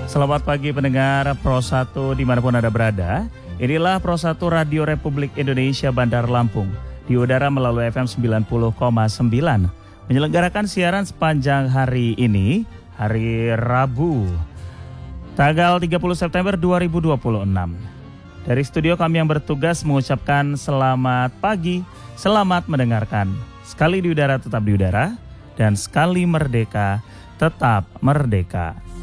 Selamat pagi pendengar Pro 1 dimanapun Anda berada. Inilah Pro 1 Radio Republik Indonesia Bandar Lampung. Di udara melalui FM 90,9. Menyelenggarakan siaran sepanjang hari ini, hari Rabu, tanggal 30 September 2026. Dari studio kami yang bertugas mengucapkan selamat pagi, selamat mendengarkan. Sekali di udara tetap di udara, dan sekali merdeka tetap merdeka.